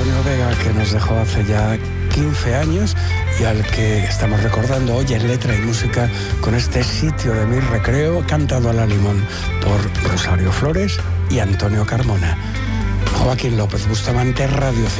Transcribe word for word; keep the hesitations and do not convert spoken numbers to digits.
Antonio Vega, que nos dejó hace ya quince años y al que estamos recordando hoy en letra y música con este Sitio de mi recreo, cantado a la limón por Rosario Flores y Antonio Carmona. Joaquín López Bustamante, Radio